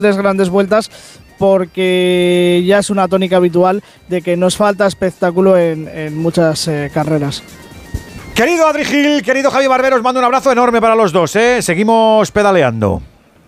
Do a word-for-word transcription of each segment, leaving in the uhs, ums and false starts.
tres grandes vueltas, porque ya es una tónica habitual de que nos falta espectáculo en, en muchas eh, carreras. Querido Adri Gil, querido Javi Barbero, os mando un abrazo enorme para los dos, ¿eh? Seguimos pedaleando.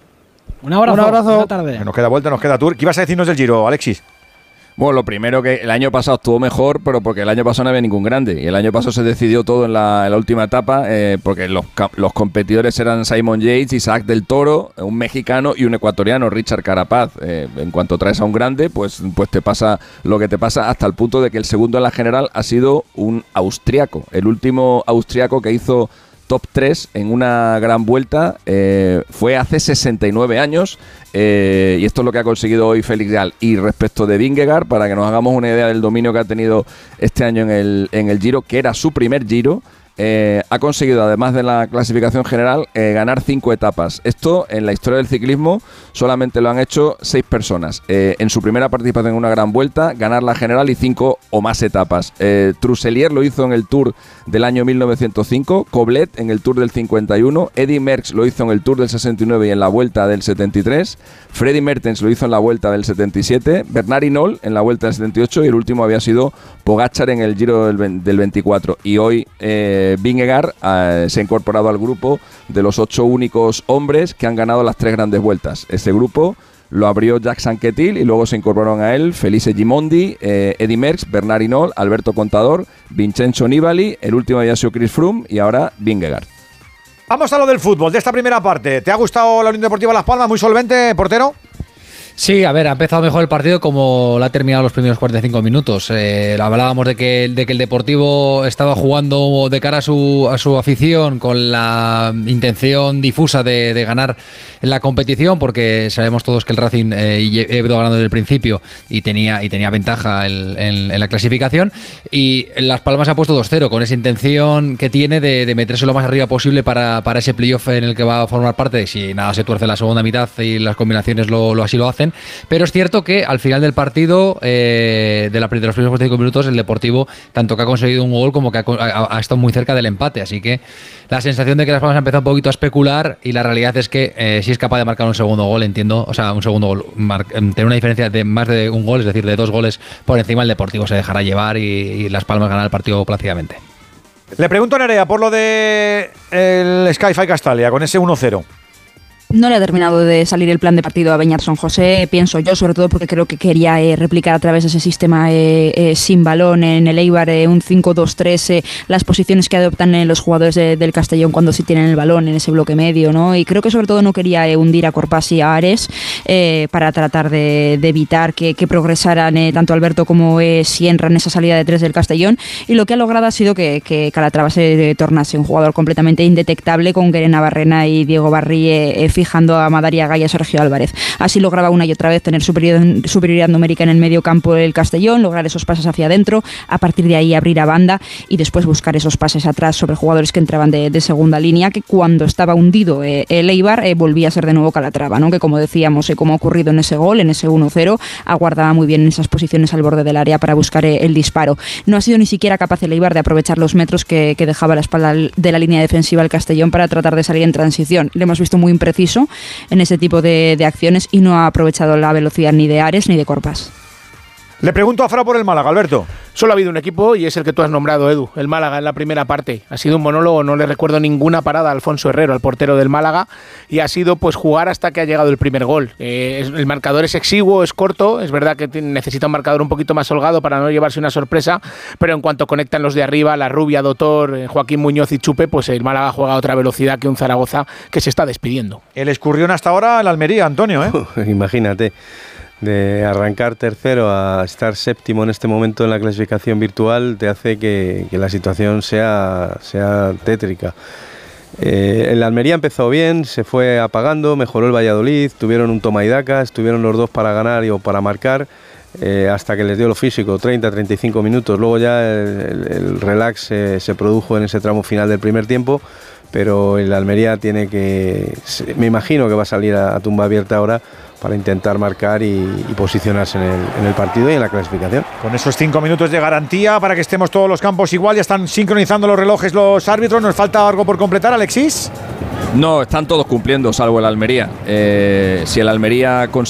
Un abrazo. Un abrazo. Buena tarde. Nos queda vuelta, nos queda tour. ¿Qué ibas a decirnos del Giro, Alexis? Bueno, lo primero que el año pasado estuvo mejor, pero porque el año pasado no había ningún grande. Y el año pasado se decidió todo en la, en la última etapa, eh, porque los, los competidores eran Simon Yates, Isaac del Toro, un mexicano y un ecuatoriano, Richard Carapaz. Eh, en cuanto traes a un grande, pues, pues te pasa lo que te pasa, hasta el punto de que el segundo en la general ha sido un austriaco. El último austriaco que hizo top tres en una gran vuelta eh, fue hace sesenta y nueve años, eh, y esto es lo que ha conseguido hoy Félix Gall. Y respecto de Vingegaard, para que nos hagamos una idea del dominio que ha tenido este año en el, en el Giro, que era su primer Giro, Eh, ha conseguido, además de la clasificación general, eh, ganar cinco etapas. Esto en la historia del ciclismo solamente lo han hecho seis personas. Eh, en su primera participación en una gran vuelta, ganar la general y cinco o más etapas. Eh, Truselier lo hizo en el Tour del año mil novecientos cinco, Coblet en el Tour del cincuenta y uno, Eddy Merckx lo hizo en el Tour del sesenta y nueve y en la Vuelta del setenta y tres, Freddy Mertens lo hizo en la Vuelta del setenta y siete, Bernard Hinault en la Vuelta del setenta y ocho y el último había sido Pogačar en el Giro del, del veinticuatro. Y hoy eh, Vingegaard eh, se ha incorporado al grupo de los ocho únicos hombres que han ganado las tres grandes vueltas. Ese grupo lo abrió Jacques Anquetil y luego se incorporaron a él Felice Gimondi, eh, Eddy Merckx, Bernard Hinault, Alberto Contador, Vincenzo Nibali, el último había sido Chris Froome y ahora Vingegaard. Vamos a lo del fútbol, de esta primera parte. ¿Te ha gustado la Unión Deportiva Las Palmas? Muy solvente, portero. Sí, a ver, ha empezado mejor el partido como lo ha terminado los primeros cuarenta y cinco minutos. Eh, hablábamos de que, de que el Deportivo estaba jugando de cara a su, a su afición con la intención difusa de, de ganar en la competición, porque sabemos todos que el Racing eh, ha ido ganando desde el principio y tenía, y tenía ventaja en, en, en la clasificación. Y Las Palmas ha puesto dos cero con esa intención que tiene de, de meterse lo más arriba posible para, para ese playoff en el que va a formar parte, si nada se tuerce en la segunda mitad y las combinaciones lo, lo así lo hacen. Pero es cierto que al final del partido, eh, de, la, de los primeros cuarenta y cinco minutos, el Deportivo tanto que ha conseguido un gol como que ha, ha, ha estado muy cerca del empate. Así que la sensación de que Las Palmas ha empezado un poquito a especular, y la realidad es que eh, si es capaz de marcar un segundo gol, entiendo, o sea, un segundo gol, mar, tener una diferencia de más de un gol, es decir, de dos goles por encima, el Deportivo se dejará llevar y, y Las Palmas ganará el partido plácidamente. Le pregunto a Nerea por lo de el Sky-Fi Castalia con ese uno cero. No le ha terminado de salir el plan de partido a Beñat San José, pienso yo, sobre todo porque creo que quería eh, replicar a través de ese sistema eh, eh, sin balón en el Eibar, eh, un cinco dos tres, eh, las posiciones que adoptan eh, los jugadores de, del Castellón cuando sí tienen el balón en ese bloque medio, ¿no? Y creo que sobre todo no quería eh, hundir a Corpás y a Ares eh, para tratar de, de evitar que, que progresaran eh, tanto Alberto como eh, Sienra en esa salida de tres del Castellón, y lo que ha logrado ha sido que, que Calatrava se tornase un jugador completamente indetectable, con Guerena Barrena y Diego Barrí eh, fijando a Madariaga y a Sergio Álvarez. Así lograba una y otra vez tener superioridad, superioridad numérica en el medio campo del Castellón, lograr esos pases hacia adentro, a partir de ahí abrir a banda y después buscar esos pases atrás sobre jugadores que entraban de, de segunda línea, que cuando estaba hundido eh, el Eibar eh, volvía a ser de nuevo Calatrava, ¿no? Que como decíamos, eh, como ha ocurrido en ese gol, en ese uno cero, aguardaba muy bien en esas posiciones al borde del área para buscar eh, el disparo. No ha sido ni siquiera capaz el Eibar de aprovechar los metros que, que dejaba la espalda de la línea defensiva al Castellón para tratar de salir en transición. Le hemos visto muy impreciso en ese tipo de, de acciones y no ha aprovechado la velocidad ni de Ares ni de Corpás. Le pregunto a Fra por el Málaga, Alberto. Solo ha habido un equipo y es el que tú has nombrado, Edu, el Málaga en la primera parte. Ha sido un monólogo, no le recuerdo ninguna parada a Alfonso Herrero, al portero del Málaga, y ha sido pues jugar hasta que ha llegado el primer gol. Eh, es, el marcador es exiguo, es corto, es verdad que necesita un marcador un poquito más holgado para no llevarse una sorpresa, pero en cuanto conectan los de arriba, la Rubia, Dotor, eh, Joaquín Muñoz y Chupe, pues el Málaga juega a otra velocidad que un Zaragoza que se está despidiendo. El escurrión hasta ahora en la Almería, Antonio, ¿eh? Imagínate. De arrancar tercero a estar séptimo en este momento en la clasificación virtual te hace que, que la situación sea, sea tétrica. Eh, el Almería empezó bien, se fue apagando, mejoró el Valladolid, tuvieron un toma y daca, estuvieron los dos para ganar y o para marcar, eh, hasta que les dio lo físico, treinta a treinta y cinco minutos. Luego ya el, el, el relax eh, se produjo en ese tramo final del primer tiempo, pero el Almería tiene que, me imagino que va a salir a, a tumba abierta ahora para intentar marcar y, y posicionarse en el, en el partido y en la clasificación. Con esos cinco minutos de garantía para que estemos todos los campos igual, ya están sincronizando los relojes los árbitros. ¿Nos falta algo por completar, Alexis? No, están todos cumpliendo, salvo el Almería. Eh, si el Almería consigue